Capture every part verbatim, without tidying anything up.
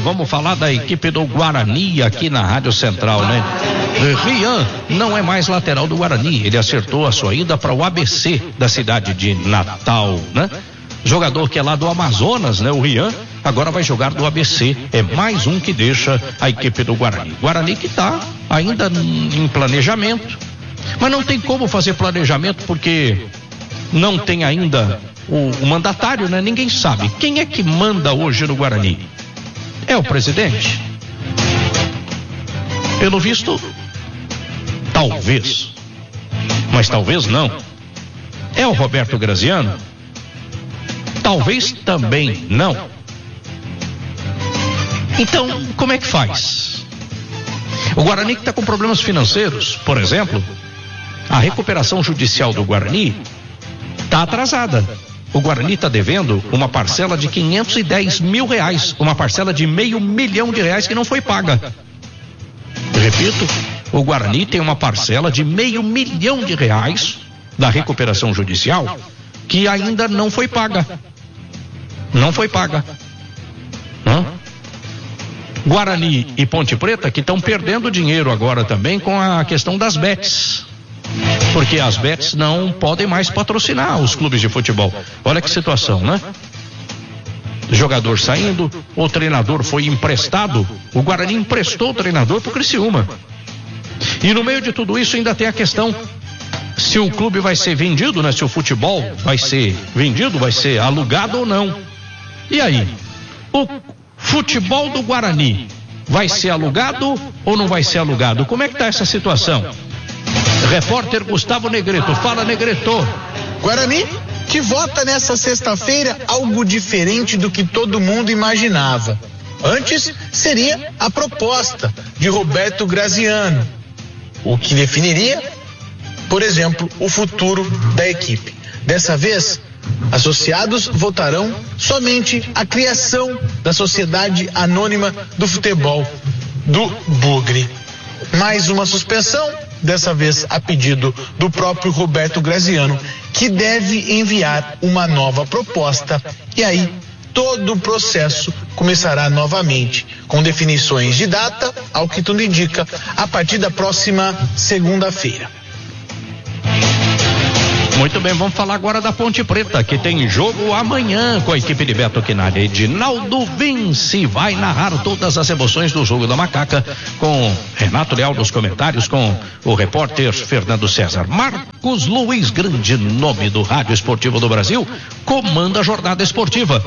vamos falar da equipe do Guarani aqui na Rádio Central, né? Rian não é mais lateral do Guarani, ele acertou a sua ida para o A B C da cidade de Natal, né? Jogador que é lá do Amazonas, né? O Rian agora vai jogar do A B C, é mais um que deixa a equipe do Guarani. Guarani que está ainda em planejamento, mas não tem como fazer planejamento porque não tem ainda o, o mandatário, né? Ninguém sabe. Quem é que manda hoje no Guarani? É o presidente? Pelo visto, talvez. Mas talvez não. É o Roberto Graziano? Talvez também não. Então, como é que faz? O Guarani que está com problemas financeiros, por exemplo, a recuperação judicial do Guarani está atrasada. O Guarani está devendo uma parcela de quinhentos e dez mil reais, uma parcela de meio milhão de reais que não foi paga. Repito, o Guarani tem uma parcela de meio milhão de reais da recuperação judicial que ainda não foi paga. Não foi paga. Hã? Guarani e Ponte Preta que estão perdendo dinheiro agora também com a questão das bets. Porque as bets não podem mais patrocinar os clubes de futebol. Olha que situação, né? Jogador saindo, o treinador foi emprestado, o Guarani emprestou o treinador pro Criciúma. E no meio de tudo isso ainda tem a questão se o clube vai ser vendido, né? Se o futebol vai ser vendido, vai ser alugado ou não. E aí? O futebol do Guarani vai ser alugado ou não vai ser alugado? Como é que tá essa situação? Repórter Gustavo Negreto, fala Negreto. Guarani que vota nessa sexta-feira algo diferente do que todo mundo imaginava. Antes seria a proposta de Roberto Graziano, o que definiria, por exemplo, o futuro da equipe. Dessa vez, associados votarão somente a criação da Sociedade Anônima do Futebol do Bugre. Mais uma suspensão, dessa vez a pedido do próprio Roberto Graziano, que deve enviar uma nova proposta, e aí todo o processo começará novamente, com definições de data, ao que tudo indica, a partir da próxima segunda-feira. Muito bem, vamos falar agora da Ponte Preta, que tem jogo amanhã com a equipe de Beto Quinalha. Edinaldo Vinci vai narrar todas as emoções do jogo da Macaca, com Renato Leal nos comentários, com o repórter Fernando César. Marcos Luiz, grande nome do Rádio Esportivo do Brasil, comanda a jornada esportiva.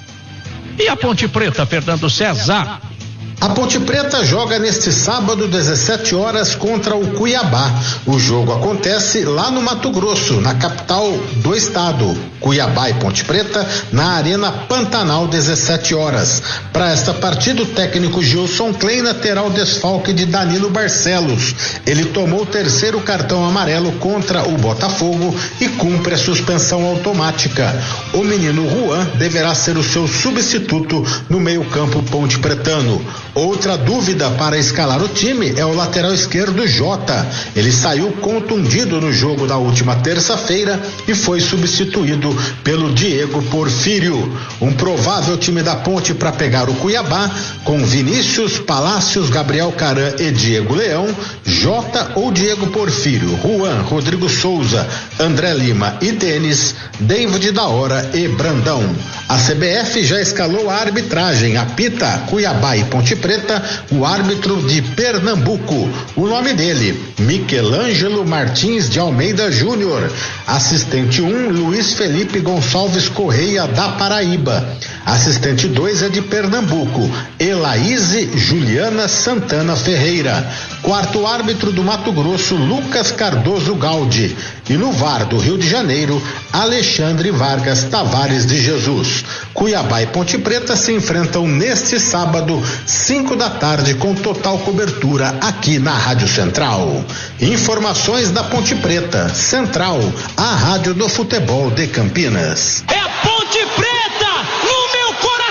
E a Ponte Preta, Fernando César? A Ponte Preta joga neste sábado, dezessete horas, contra o Cuiabá. O jogo acontece lá no Mato Grosso, na capital do estado. Cuiabá e Ponte Preta na Arena Pantanal, dezessete horas. Para esta partida, o técnico Gilson Kleina terá o desfalque de Danilo Barcelos. Ele tomou o terceiro cartão amarelo contra o Botafogo e cumpre a suspensão automática. O menino Juan deverá ser o seu substituto no meio-campo ponte pretano. Outra dúvida para escalar o time é o lateral esquerdo Jota. Ele saiu contundido no jogo da última terça-feira e foi substituído pelo Diego Porfírio. Um provável time da Ponte para pegar o Cuiabá, com Vinícius, Palácios, Gabriel Caran e Diego Leão, Jota ou Diego Porfírio, Juan, Rodrigo Souza, André Lima e Denis, David da Hora e Brandão. A C B F já escalou a arbitragem, apita Cuiabá e Ponte Preta, o árbitro de Pernambuco. O nome dele, Michelangelo Martins de Almeida Júnior. Assistente um, Luiz Felipe Gonçalves Correia da Paraíba. Assistente dois é de Pernambuco, Elaíse Juliana Santana Ferreira. Quarto árbitro do Mato Grosso, Lucas Cardoso Gaudi. E no V A R do Rio de Janeiro, Alexandre Vargas Tavares de Jesus. Cuiabá e Ponte Preta se enfrentam neste sábado, cinco da tarde, com total cobertura aqui na Rádio Central. Informações da Ponte Preta, Central, a rádio do futebol de Campinas. É a Ponte Preta no meu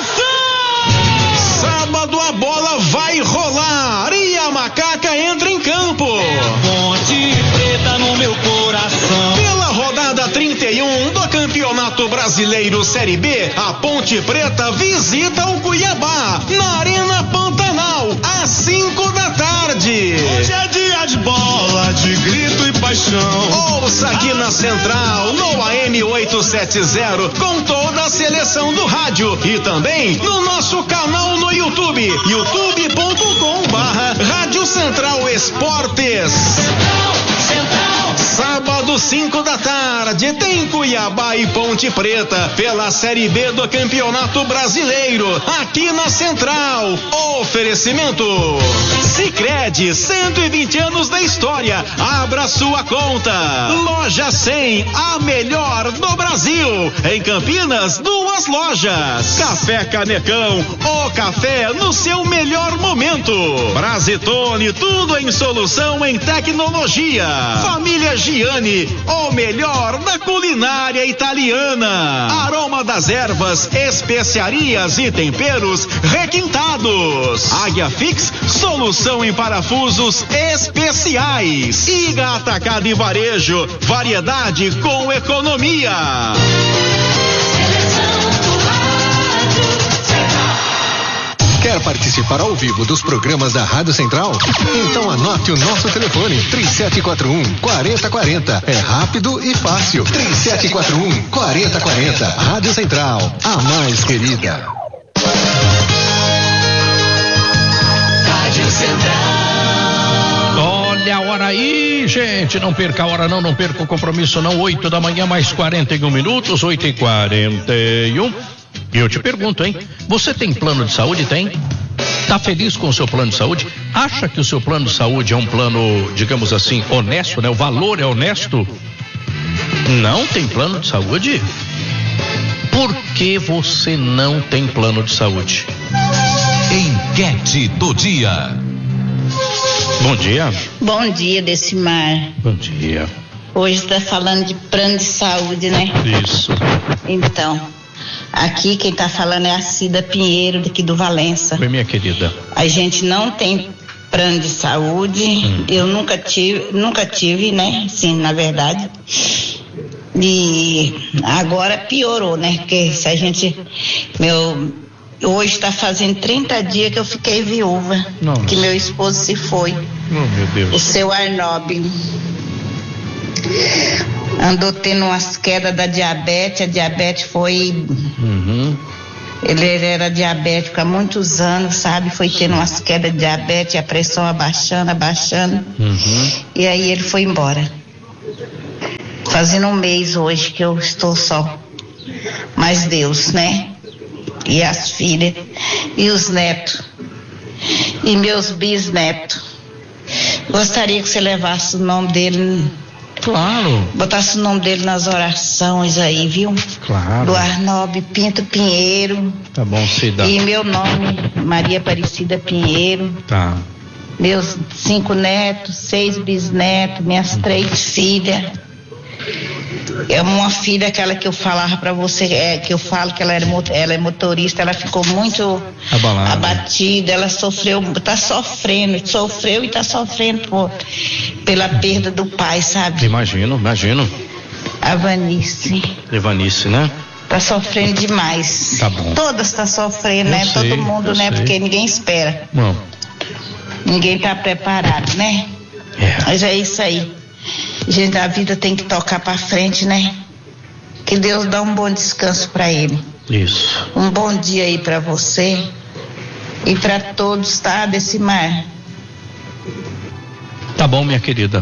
coração! Sábado a bola vai rolar e a Macaca entra em campo. É a Ponte Preta no meu coração. Pela rodada trinta e um do Campeonato Brasileiro Série B, a Ponte Preta visita o Cuiabá na Arena chão. Ouça aqui na Central, no A M oitocentos e setenta, com toda a seleção do rádio e também no nosso canal no YouTube, youtube ponto com barra Rádio Central Esportes. Sábado, cinco da tarde, tem Cuiabá e Ponte Preta pela Série B do Campeonato Brasileiro, aqui na Central. Oferecimento Sicredi, cento e vinte anos da história. Abra sua conta. Loja cem, a melhor do Brasil. Em Campinas, duas lojas. Café Canecão, o café no seu melhor momento. Brasitone, tudo em solução em tecnologia. Família Giani, o melhor da culinária italiana. Aroma das ervas, especiarias e temperos requintados. Águia Fix, solução em parafusos especiais. Iga Atacado e Varejo, variedade com economia. Quer participar ao vivo dos programas da Rádio Central? Então anote o nosso telefone, três sete quatro um, quatro zero quatro zero. É rápido e fácil. três sete quatro um, quatro zero quatro zero. Rádio Central, a mais querida. Rádio Central. Olha a hora aí, gente. Não perca a hora não, não perca o compromisso não. Oito da manhã, mais quarenta e um minutos, oito e quarenta e um. E eu te pergunto, hein? Você tem plano de saúde? Tem? Tá feliz com o seu plano de saúde? Acha que o seu plano de saúde é um plano, digamos assim, honesto, né? O valor é honesto? Não tem plano de saúde? Por que você não tem plano de saúde? Enquete do dia. Bom dia. Bom dia, Decimar. Bom dia. Hoje está falando de plano de saúde, né? Isso. Então, aqui quem está falando é a Cida Pinheiro, daqui do Valença. Bem, minha querida. A gente não tem plano de saúde, hum. eu nunca tive, nunca tive, né? Sim, na verdade. E agora piorou, né? Porque se a gente, meu, hoje está fazendo trinta dias que eu fiquei viúva. Nossa. Que meu esposo se foi. Oh, meu Deus. O seu Arnob. Andou tendo umas quedas da diabetes, a diabetes foi... Uhum. Ele era diabético há muitos anos, sabe? Foi tendo umas quedas de diabetes, a pressão abaixando, abaixando. Uhum. E aí ele foi embora. Fazendo um mês hoje que eu estou só. Mas Deus, né? E as filhas, e os netos, e meus bisnetos. Gostaria que você levasse o nome dele... Claro. Botasse o nome dele nas orações aí, viu? Claro. Do Arnob Pinto Pinheiro. Tá bom, Cida. E meu nome, Maria Aparecida Pinheiro. Tá. Meus cinco netos, seis bisnetos, minhas três filhas. É uma filha, aquela que eu falava pra você, é, que eu falo que ela, era, ela é motorista, ela ficou muito abalada, abatida, ela sofreu, tá sofrendo, sofreu e tá sofrendo por, pela perda do pai, sabe? Imagino, imagino. A Vanice. Evanice, né? Tá sofrendo demais. Tá bom. Todas tá sofrendo, eu né? Sei, Todo mundo, né? Sei. Porque ninguém espera. Bom. Ninguém tá preparado, né? É. Mas é isso aí. Gente, a vida tem que tocar pra frente, né? Que Deus dá um bom descanso pra ele. Isso. Um bom dia aí pra você e pra todos, tá, Decimar? Tá bom, minha querida.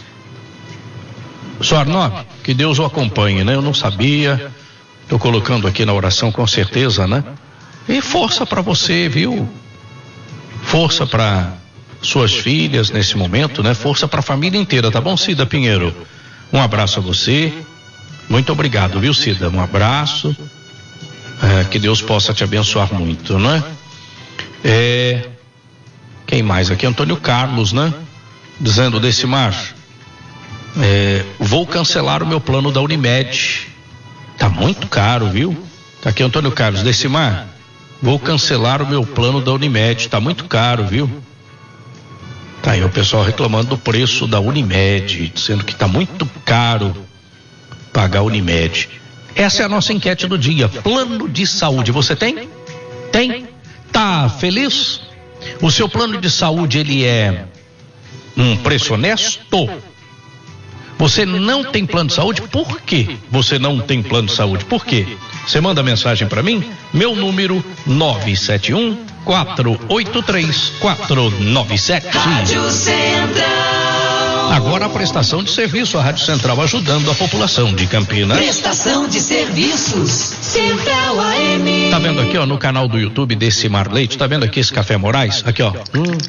Sr. Arnob, que Deus o acompanhe, né? Eu não sabia, tô colocando aqui na oração com certeza, né? E força pra você, viu? Força pra suas filhas nesse momento, né? Força para a família inteira, tá bom, Cida Pinheiro? Um abraço a você. Muito obrigado, viu, Cida? Um abraço. É, que Deus possa te abençoar muito, né? É, quem mais aqui? Antônio Carlos, né? Dizendo, Decimar, é, vou cancelar o meu plano da Unimed. Tá muito caro, viu? Tá aqui, Antônio Carlos. Decimar, vou cancelar o meu plano da Unimed. Tá muito caro, viu? Tá aí o pessoal reclamando do preço da Unimed, dizendo que está muito caro pagar a Unimed. Essa é a nossa enquete do dia. Plano de saúde, você tem? Tem? Tá feliz? O seu plano de saúde, ele é um preço honesto? Você não tem plano de saúde? Por que você não tem plano de saúde? Por quê? Você manda mensagem para mim, meu número nove sete um, quatro oito três, quatro nove sete. Rádio Central. Agora a prestação de serviço, a Rádio Central ajudando a população de Campinas. Prestação de serviços, Central A M. Tá vendo aqui, ó, no canal do YouTube desse Mar Leite, tá vendo aqui esse Café Moraes? Aqui, ó. Hum.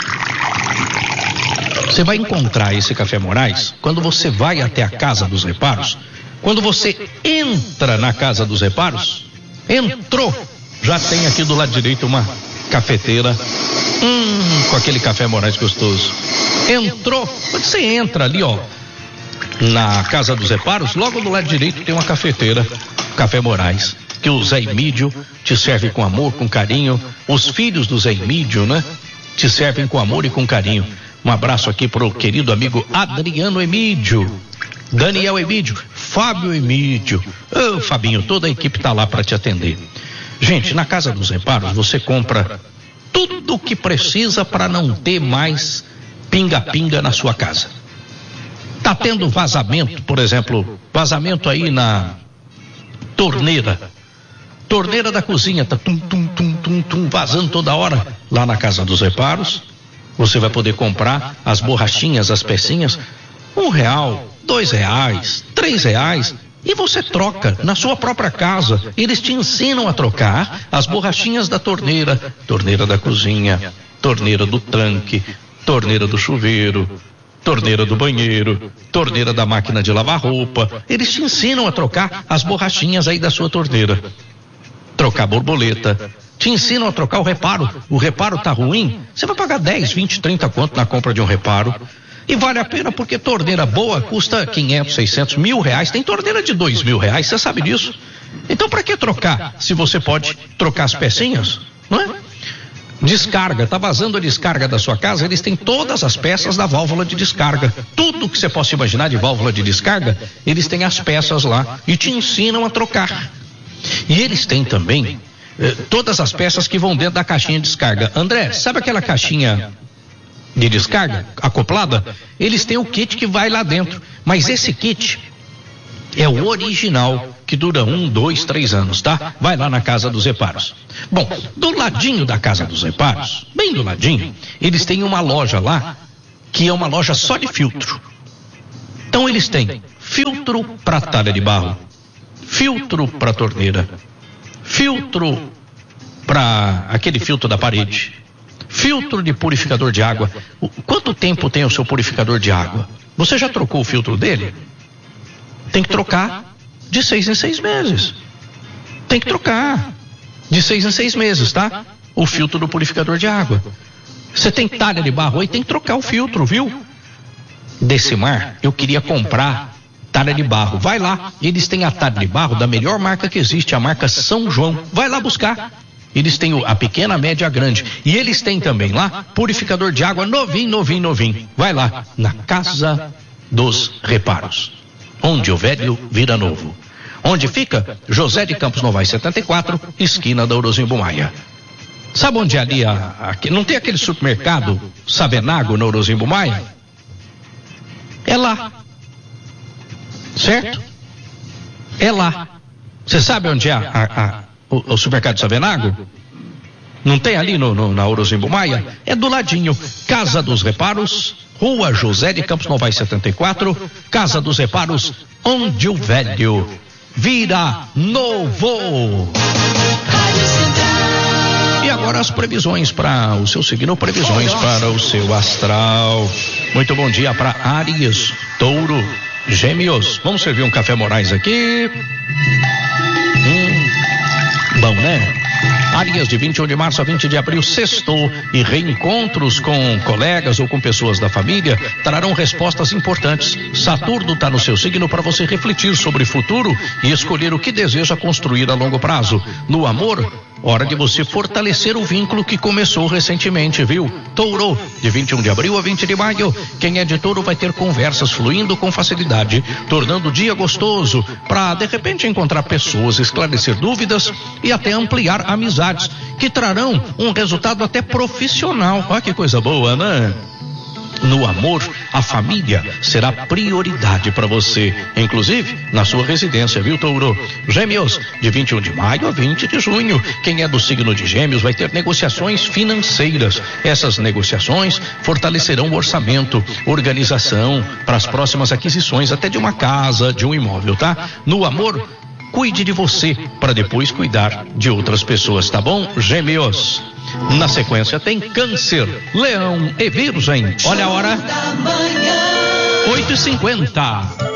Você vai encontrar esse Café Moraes quando você vai até a Casa dos Reparos. Quando você entra na Casa dos Reparos, entrou, já tem aqui do lado direito uma cafeteira, hum, com aquele Café Moraes gostoso. Entrou, quando você entra ali, ó, na Casa dos Reparos, logo do lado direito tem uma cafeteira, Café Moraes, que o Zé Emídio te serve com amor, com carinho. Os filhos do Zé Emídio, né, te servem com amor e com carinho. Um abraço aqui pro querido amigo Adriano Emídio, Daniel Emídio, Fábio Emídio, ô Fabinho, toda a equipe tá lá para te atender. Gente, na Casa dos Reparos você compra tudo o que precisa para não ter mais pinga-pinga na sua casa. Tá tendo vazamento, por exemplo, vazamento aí na torneira, torneira da cozinha, tá tum, tum, tum, tum, tum, vazando toda hora. Lá na Casa dos Reparos você vai poder comprar as borrachinhas, as pecinhas, um real, dois reais, três reais, e você troca na sua própria casa. Eles te ensinam a trocar as borrachinhas da torneira, torneira da cozinha, torneira do tanque, torneira do chuveiro, torneira do banheiro, torneira da máquina de lavar roupa. Eles te ensinam a trocar as borrachinhas aí da sua torneira, trocar borboleta. Te ensinam a trocar o reparo. O reparo tá ruim, você vai pagar dez, vinte, trinta conto na compra de um reparo. E vale a pena porque torneira boa custa quinhentos, seiscentos, mil reais. Tem torneira de dois mil reais, você sabe disso. Então para que trocar se você pode trocar as pecinhas, não é? Descarga, tá vazando a descarga da sua casa, eles têm todas as peças da válvula de descarga. Tudo que você possa imaginar de válvula de descarga, eles têm as peças lá e te ensinam a trocar. E eles têm também todas as peças que vão dentro da caixinha de descarga. André, sabe aquela caixinha de descarga acoplada? Eles têm o kit que vai lá dentro, mas esse kit é o original, que dura um, dois, três anos, tá? Vai lá na Casa dos Reparos. Bom, do ladinho da Casa dos Reparos, bem do ladinho, eles têm uma loja lá, que é uma loja só de filtro. Então eles têm filtro para talha de barro, filtro para torneira, filtro para aquele filtro da parede, filtro de purificador de água. Quanto tempo tem o seu purificador de água? Você já trocou o filtro dele? Tem que trocar de seis em seis meses. Tem que trocar de seis em seis meses, tá? O filtro do purificador de água. Você tem talha de barro aí, tem que trocar o filtro, viu? Decimar, eu queria comprar talha de barro. Vai lá, eles têm a talha de barro da melhor marca que existe, a marca São João. Vai lá buscar. Eles têm a pequena, a média, a grande. E eles têm também lá purificador de água novinho, novinho, novinho. Vai lá, na Casa dos Reparos, onde o velho vira novo. Onde fica? José de Campos Novaes setenta e quatro, esquina da Orozimbo Maia. Sabe onde é ali? A, a, não tem aquele supermercado Sabenago na Orozimbo Maia? É lá. Certo? É lá. Você sabe onde é a, a, a, o, o supermercado Sabenago? Não tem ali no, no, na Orozimbo Maia? É do ladinho. Casa dos Reparos, Rua José de Campos Novaes setenta e quatro, Casa dos Reparos, onde o velho vira novo. E agora as previsões para o seu signo, previsões para o seu astral. Muito bom dia para Áries, Touro, Gêmeos. Vamos servir um Café Moraes aqui. Hum, bom, né? Áries, de vinte e um de março a vinte de abril, sextou, e reencontros com colegas ou com pessoas da família trarão respostas importantes. Saturno está no seu signo para você refletir sobre o futuro e escolher o que deseja construir a longo prazo. No amor, hora de você fortalecer o vínculo que começou recentemente, viu? Touro, de vinte e um de abril a vinte de maio, quem é de Touro vai ter conversas fluindo com facilidade, tornando o dia gostoso para, de repente, encontrar pessoas, esclarecer dúvidas e até ampliar amizades que trarão um resultado até profissional. Olha que coisa boa, né? No amor, a família será prioridade para você, inclusive na sua residência, viu, Touro? Gêmeos, de vinte e um de maio a vinte de junho. Quem é do signo de Gêmeos vai ter negociações financeiras. Essas negociações fortalecerão o orçamento, organização para as próximas aquisições, até de uma casa, de um imóvel, tá? No amor, cuide de você para depois cuidar de outras pessoas, tá bom? Gêmeos. Na sequência tem Câncer, Leão e Virgem. Olha a hora. oito e cinquenta.